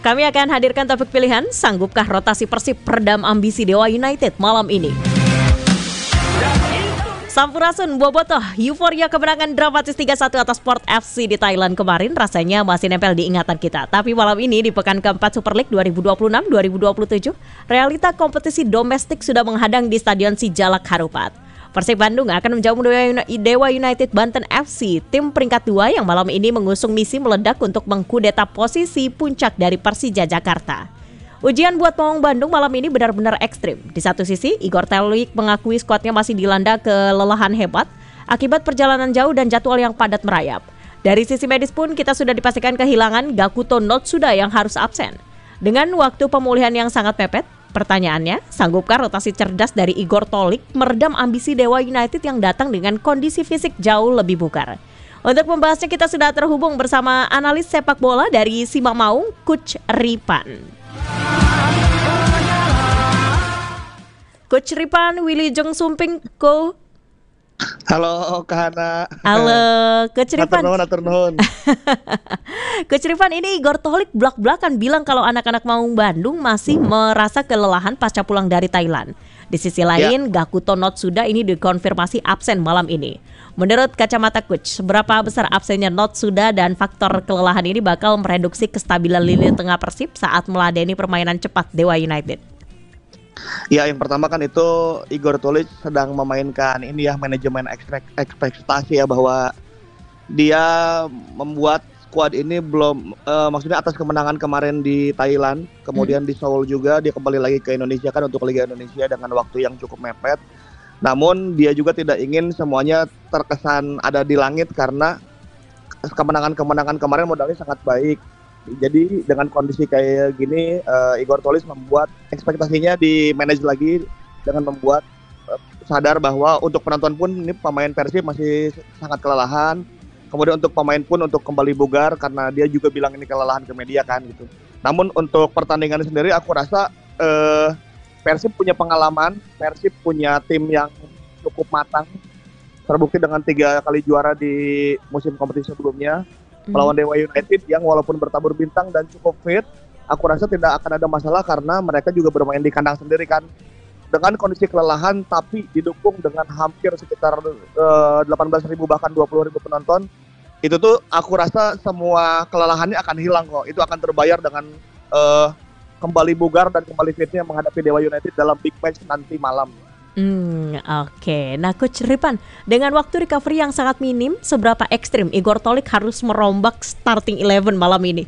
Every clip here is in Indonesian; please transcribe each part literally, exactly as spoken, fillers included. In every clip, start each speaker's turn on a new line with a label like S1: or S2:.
S1: Kami akan hadirkan topik pilihan, sanggupkah rotasi Persib peredam ambisi Dewa United malam ini? Sampurasun Bobotoh, euforia kemenangan dramatis tiga satu atas Port F C di Thailand kemarin rasanya masih nempel di ingatan kita. Tapi malam ini di pekan keempat Super League dua ribu dua puluh enam dua ribu dua puluh tujuh, realita kompetisi domestik sudah menghadang di Stadion Sijalak Harupat. Persib Bandung akan menjamu Dewa United Banten F C, tim peringkat dua yang malam ini mengusung misi meledak untuk mengkudeta posisi puncak dari Persija Jakarta. Ujian buat pemain Bandung malam ini benar-benar ekstrim. Di satu sisi, Igor Telik mengakui skuadnya masih dilanda kelelahan hebat akibat perjalanan jauh dan jadwal yang padat merayap. Dari sisi medis pun kita sudah dipastikan kehilangan Gakuto Notsuda yang harus absen. Dengan waktu pemulihan yang sangat mepet, pertanyaannya, sanggupkah rotasi cerdas dari Igor Telik meredam ambisi Dewa United yang datang dengan kondisi fisik jauh lebih bukar? Untuk membahasnya kita sudah terhubung bersama analis sepak bola dari Simak Maung, Coach Ripan. Coach Ripan, Wilujeng Sumping, Ko.
S2: Halo Kak Hana.
S1: Halo Coach Ripan.
S2: Atur nuhun, atur nuhun.
S1: Coach Ripan, ini Igor Telik blak-blakan bilang kalau anak-anak Maung Bandung masih merasa kelelahan pasca pulang dari Thailand. Di sisi lain, ya. Gakuto Notsuda ini dikonfirmasi absen malam ini. Menurut kacamata Coach, seberapa besar absennya Notsuda dan faktor kelelahan ini bakal mereduksi kestabilan lini tengah Persib saat meladeni permainan cepat Dewa United?
S2: Ya, yang pertama kan itu Igor Telik sedang memainkan ini ya, manajemen ekspektasi ya, bahwa dia membuat skuad ini belum uh, maksudnya atas kemenangan kemarin di Thailand, kemudian hmm. di Seoul juga dia kembali lagi ke Indonesia kan untuk Liga Indonesia dengan waktu yang cukup mepet. Namun dia juga tidak ingin semuanya terkesan ada di langit karena kemenangan-kemenangan kemarin modalnya sangat baik. Jadi dengan kondisi kayak gini, uh, Igor Telik membuat ekspektasinya di manage lagi dengan membuat uh, sadar bahwa untuk penonton pun ini pemain Persib masih sangat kelelahan. Kemudian untuk pemain pun untuk kembali bugar karena dia juga bilang ini kelelahan ke media kan gitu. Namun untuk pertandingan sendiri aku rasa uh, Persib punya pengalaman, Persib punya tim yang cukup matang. Terbukti dengan tiga kali juara di musim kompetisi sebelumnya. Melawan Dewa United yang walaupun bertabur bintang dan cukup fit, aku rasa tidak akan ada masalah karena mereka juga bermain di kandang sendiri kan. Dengan kondisi kelelahan tapi didukung dengan hampir sekitar uh, delapan belas ribu bahkan dua puluh ribu penonton, itu tuh aku rasa semua kelelahannya akan hilang kok. Itu akan terbayar dengan uh, kembali bugar dan kembali fitnya menghadapi Dewa United dalam big match nanti malam.
S1: Hmm, oke. Okay. Nah, Coach Ripan, dengan waktu recovery yang sangat minim, seberapa ekstrim Igor Telik harus merombak starting eleven malam ini?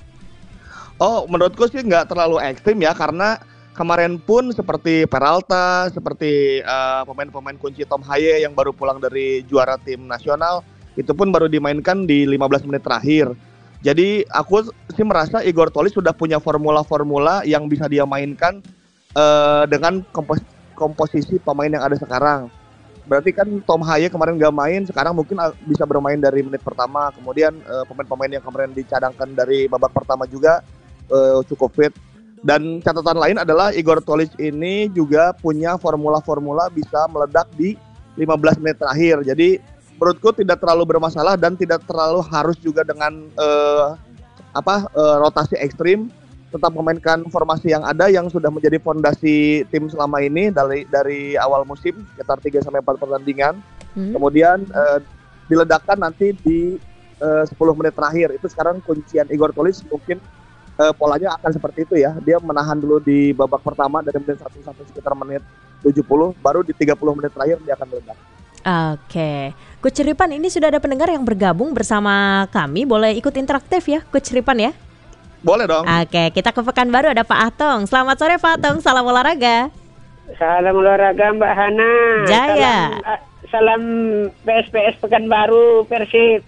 S2: Oh, menurutku sih nggak terlalu ekstrim ya, karena kemarin pun seperti Peralta, seperti uh, pemain-pemain kunci Tom Haye yang baru pulang dari juara tim nasional, itu pun baru dimainkan di lima belas menit terakhir. Jadi aku sih merasa Igor Telik sudah punya formula-formula yang bisa dia mainkan uh, dengan kompos komposisi pemain yang ada sekarang. Berarti kan Tom Haye kemarin gak main, sekarang mungkin bisa bermain dari menit pertama. Kemudian uh, pemain-pemain yang kemarin dicadangkan dari babak pertama juga uh, cukup fit. Dan catatan lain adalah Igor Telik ini juga punya formula-formula bisa meledak di lima belas menit terakhir. Jadi menurutku tidak terlalu bermasalah dan tidak terlalu harus juga dengan uh, apa uh, rotasi ekstrim. Tetap memainkan formasi yang ada yang sudah menjadi fondasi tim selama ini dari dari awal musim sekitar tiga sampai empat pertandingan. Hmm. Kemudian uh, diledakkan nanti di uh, sepuluh menit terakhir. Itu sekarang kuncian Igor Telik, mungkin uh, polanya akan seperti itu ya. Dia menahan dulu di babak pertama dari menit satu sampai sekitar menit tujuh puluh, baru di tiga puluh menit terakhir dia akan meledak.
S1: Oke, Coach Ripan, ini sudah ada pendengar yang bergabung bersama kami. Boleh ikut interaktif ya Coach Ripan ya?
S2: Boleh dong.
S1: Oke, kita ke Pekanbaru ada Pak Atong. Selamat sore Pak Atong, salam olahraga.
S3: Salam olahraga Mbak Hana.
S1: Jaya.
S3: Salam, uh, salam P S P S Pekanbaru Persib.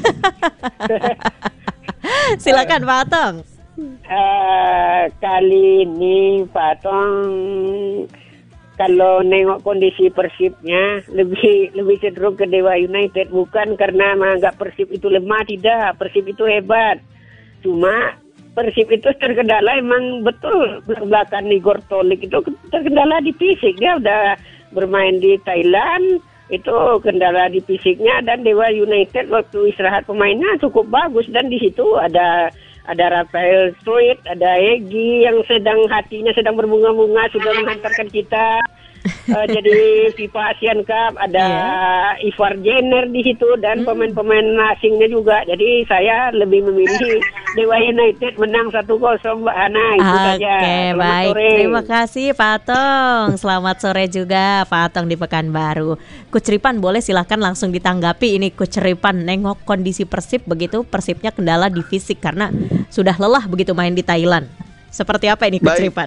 S1: Silakan Pak Atong.
S3: Uh, kali ini Pak Atong, kalau nengok kondisi Persibnya lebih lebih cenderung ke Dewa United, bukan karena menganggap Persib itu lemah, tidak. Persib itu hebat. Cuma Persib itu terkendala emang betul belakang Igor Telik itu terkendala di fisik. Dia udah bermain di Thailand, itu kendala di fisiknya, dan Dewa United waktu istirahat pemainnya cukup bagus, dan di situ ada ada Rafael Struit, ada Egi yang sedang hatinya sedang berbunga-bunga sudah menghantarkan kita uh, jadi FIFA Asian Cup, ada yeah. Ivar Jenner di situ dan hmm. pemain-pemain asingnya juga. Jadi saya lebih memilih Dewa United menang satu kosong Mbak Hana, itu
S1: Oke,
S3: saja. Selamat
S1: baik.
S3: sore.
S1: Terima kasih Pak Atong. Selamat sore juga Pak Atong di Pekanbaru. Coach Ripan boleh silahkan langsung ditanggapi ini. Coach Ripan nengok kondisi Persib begitu, Persibnya kendala di fisik karena sudah lelah begitu main di Thailand. Seperti apa ini Coach Ripan?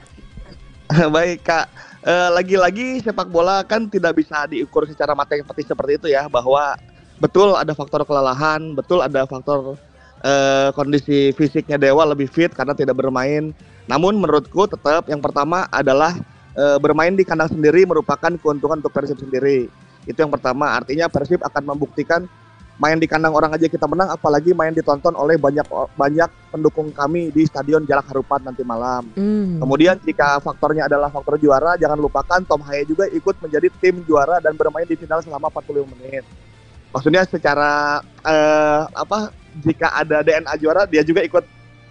S2: Baik Kak. Uh, lagi-lagi sepak bola kan tidak bisa diukur secara matematis seperti itu ya, bahwa betul ada faktor kelelahan, betul ada faktor uh, kondisi fisiknya Dewa lebih fit karena tidak bermain. Namun menurutku tetap yang pertama adalah uh, bermain di kandang sendiri merupakan keuntungan untuk Persib sendiri. Itu yang pertama, artinya Persib akan membuktikan main di kandang orang aja kita menang, apalagi main ditonton oleh banyak banyak pendukung kami di Stadion Jalak Harupat nanti malam. Mm. Kemudian jika faktornya adalah faktor juara, jangan lupakan Tom Haye juga ikut menjadi tim juara dan bermain di final selama empat puluh lima menit. Maksudnya secara uh, apa? Jika ada D N A juara, dia juga ikut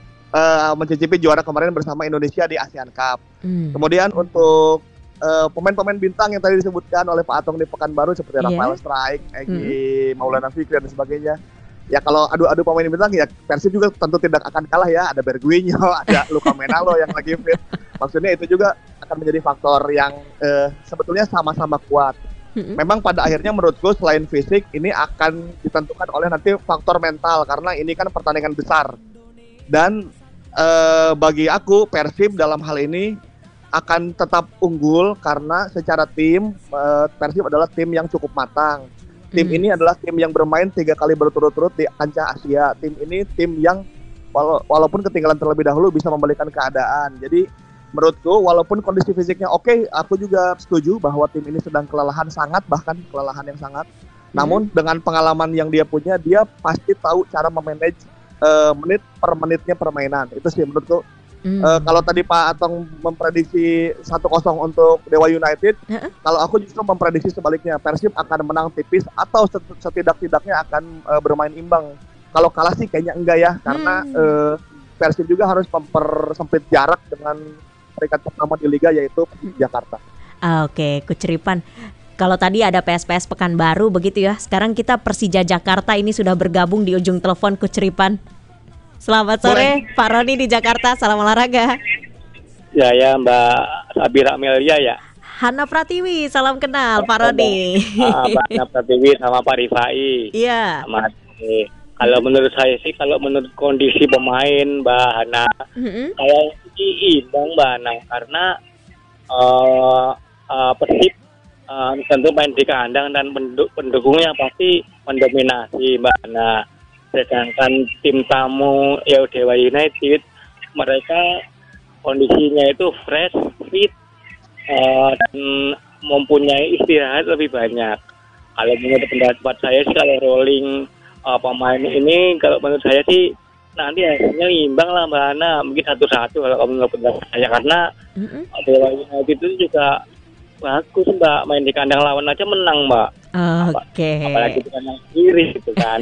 S2: uh, mencicipi juara kemarin bersama Indonesia di ASEAN Cup. Mm. Kemudian untuk Uh, pemain-pemain bintang yang tadi disebutkan oleh Pak Atong di Pekanbaru seperti yeah. Rafael Strike, Egi, hmm. Maulana Fikri dan sebagainya. Ya kalau adu-adu pemain bintang ya Persib juga tentu tidak akan kalah ya. Ada Berguinho, ada Luka Menalo yang lagi fit. Maksudnya itu juga akan menjadi faktor yang uh, sebetulnya sama-sama kuat. Hmm. Memang pada akhirnya menurutku selain fisik ini akan ditentukan oleh nanti faktor mental karena ini kan pertandingan besar. Dan uh, bagi aku Persib dalam hal ini akan tetap unggul karena secara tim uh, Persib adalah tim yang cukup matang. Tim hmm. ini adalah tim yang bermain tiga kali berturut-turut di kancah Asia. Tim ini tim yang wala- walaupun ketinggalan terlebih dahulu bisa membalikan keadaan. Jadi menurutku walaupun kondisi fisiknya oke, okay, aku juga setuju bahwa tim ini sedang kelelahan sangat, bahkan kelelahan yang sangat. Hmm. Namun dengan pengalaman yang dia punya, dia pasti tahu cara memanage uh, menit per menitnya permainan. Itu sih menurutku. Hmm. Uh, kalau tadi Pak Atong memprediksi satu kosong untuk Dewa United, uh-uh. kalau aku justru memprediksi sebaliknya, Persib akan menang tipis atau setidak-tidaknya akan uh, bermain imbang. Kalau kalah sih kayaknya enggak ya, karena hmm. uh, Persib juga harus mempersempit jarak dengan peringkat pertama di Liga yaitu Jakarta.
S1: Ah, Oke, okay. Coach Ripan. Kalau tadi ada P S P S Pekanbaru begitu ya, sekarang kita Persija Jakarta ini sudah bergabung di ujung telepon Coach Ripan. Selamat sore, boleh. Pak Roni di Jakarta, salam olahraga.
S4: Ya, ya Mbak Sabira Amelia ya.
S1: Hana Pratiwi, salam kenal, Pak Roni.
S4: Ah, Mbak Hana Pratiwi sama Pak Rifai.
S1: Iya.
S4: Sama eh, kalau menurut saya sih, kalau menurut kondisi pemain Mbak Hana, mm-hmm. kayak imbang Mbak Hana, karena uh, uh, Persib uh, tentu main di kandang dan penduk- pendukungnya pasti mendominasi Mbak Hana. Sedangkan tim tamu ya Dewa United, mereka kondisinya itu fresh, fit, uh, dan mempunyai istirahat lebih banyak. Kalau menurut pendapat saya sih, kalau rolling uh, pemain ini, kalau menurut saya sih nanti hasilnya imbang lah Mbak Hana, mungkin satu-satu kalau menurut pendapat saya, karena mm-hmm. Dewa United itu juga bagus Mbak, main di kandang lawan aja menang Mbak.
S1: Oke. Okay.
S4: Apalagi di kandang kiri gitu kan.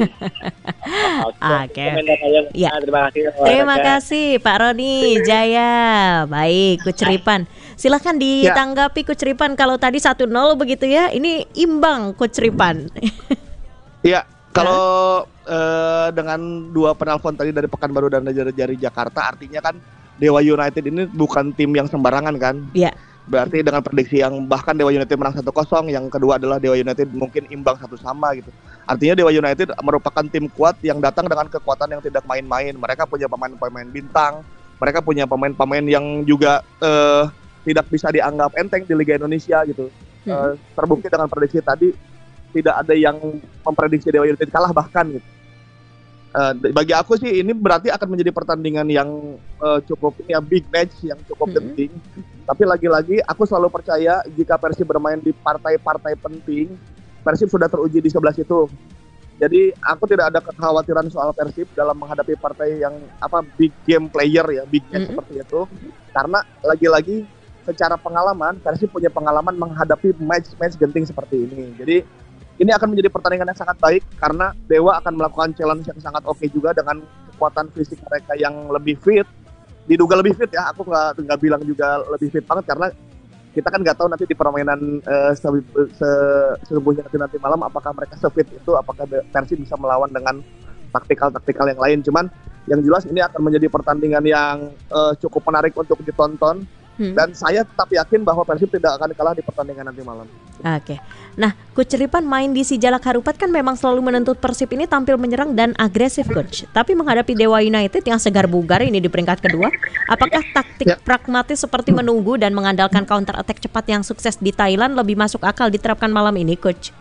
S1: Oke. Ya.
S4: Terima kasih.
S1: Terima kasih Pak Roni Jaya. Baik, Coach Ripan. Silahkan ditanggapi Coach Ripan, kalau tadi satu nol begitu ya, ini imbang Coach Ripan.
S2: Iya, kalau uh, dengan dua penelpon tadi dari Pekanbaru dan dari Jakarta, artinya kan Dewa United ini bukan tim yang sembarangan kan?
S1: Iya.
S2: Berarti dengan prediksi yang bahkan Dewa United menang satu kosong, yang kedua adalah Dewa United mungkin imbang satu sama gitu. Artinya Dewa United merupakan tim kuat yang datang dengan kekuatan yang tidak main-main. Mereka punya pemain-pemain bintang, mereka punya pemain-pemain yang juga uh, tidak bisa dianggap enteng di Liga Indonesia gitu. Hmm. Uh, terbukti dengan prediksi tadi, tidak ada yang memprediksi Dewa United kalah bahkan gitu. Uh, bagi aku sih ini berarti akan menjadi pertandingan yang uh, cukup ini ya, big match yang cukup hmm. penting. Tapi lagi-lagi aku selalu percaya jika Persib bermain di partai-partai penting, Persib sudah teruji di sebelah situ. Jadi aku tidak ada kekhawatiran soal Persib dalam menghadapi partai yang apa big game player ya, big match hmm. seperti itu. Karena lagi-lagi secara pengalaman Persib punya pengalaman menghadapi match-match genting seperti ini. Jadi ini akan menjadi pertandingan yang sangat baik karena Dewa akan melakukan challenge yang sangat oke juga dengan kekuatan fisik mereka yang lebih fit, diduga lebih fit ya, aku nggak nggak bilang juga lebih fit banget karena kita kan nggak tahu nanti di permainan uh, se, se, sesungguhnya nanti nanti malam apakah mereka sefit itu, apakah Persib bisa melawan dengan taktikal-taktikal yang lain. Cuman yang jelas ini akan menjadi pertandingan yang uh, cukup menarik untuk ditonton. Hmm. Dan saya tetap yakin bahwa Persib tidak akan kalah di pertandingan nanti malam.
S1: Oke. Nah, Coach Ripan main di Sijalak Harupat kan memang selalu menuntut Persib ini tampil menyerang dan agresif, Coach. Tapi menghadapi Dewa United yang segar bugar ini di peringkat kedua, apakah taktik ya. pragmatis seperti menunggu dan mengandalkan counter attack cepat yang sukses di Thailand lebih masuk akal diterapkan malam ini, Coach?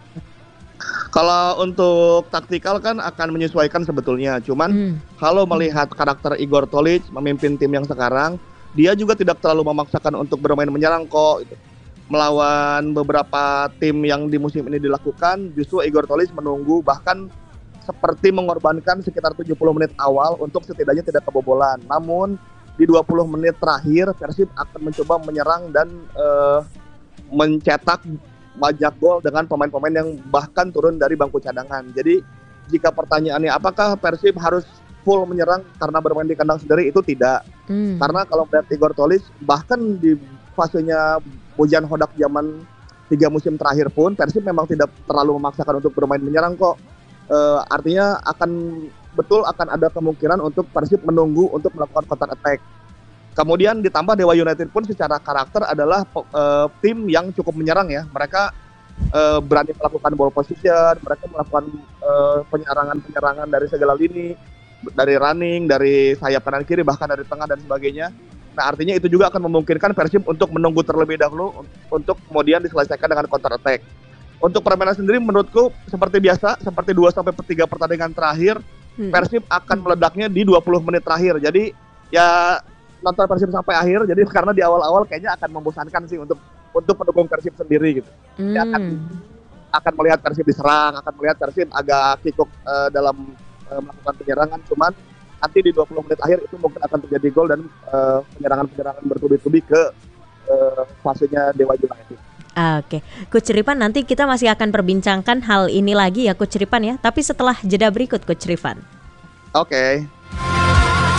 S2: Kalau untuk taktikal kan akan menyesuaikan sebetulnya. Cuman hmm. kalau melihat karakter Igor Tolić memimpin tim yang sekarang, dia juga tidak terlalu memaksakan untuk bermain menyerang kok. Melawan beberapa tim yang di musim ini dilakukan, justru Igor Tolić menunggu, bahkan seperti mengorbankan sekitar tujuh puluh menit awal untuk setidaknya tidak kebobolan. Namun di dua puluh menit terakhir Persib akan mencoba menyerang dan uh, mencetak banyak gol dengan pemain-pemain yang bahkan turun dari bangku cadangan. Jadi jika pertanyaannya apakah Persib harus full menyerang karena bermain di kandang sendiri, itu tidak. Hmm. Karena kalau melihat Igor Tolić bahkan di fasenya Bojan Hodak zaman tiga musim terakhir pun Persib memang tidak terlalu memaksakan untuk bermain menyerang kok. E, artinya akan betul akan ada kemungkinan untuk Persib menunggu untuk melakukan counter attack. Kemudian ditambah Dewa United pun secara karakter adalah e, tim yang cukup menyerang ya. Mereka e, berani melakukan ball position, mereka melakukan e, penyerangan-penyerangan dari segala lini, dari running, dari sayap kanan kiri, bahkan dari tengah dan sebagainya. Nah artinya itu juga akan memungkinkan Persib untuk menunggu terlebih dahulu untuk kemudian diselesaikan dengan counter attack. Untuk permainan sendiri menurutku seperti biasa, seperti dua sampai tiga pertandingan terakhir, hmm. Persib akan meledaknya di dua puluh menit terakhir. Jadi ya nonton Persib sampai akhir, jadi karena di awal-awal kayaknya akan membosankan sih untuk untuk pendukung Persib sendiri gitu. Hmm. Ya, akan akan melihat Persib diserang, akan melihat Persib agak kikuk uh, dalam melakukan penyerangan, cuman nanti di dua puluh menit akhir itu mungkin akan terjadi gol dan uh, penyerangan-penyerangan bertubi-tubi ke uh, fasenya Dewa United.
S1: Oke, Coach Ripan, nanti kita masih akan perbincangkan hal ini lagi ya Coach Ripan ya, tapi setelah jeda berikut Coach Ripan.
S2: Oke.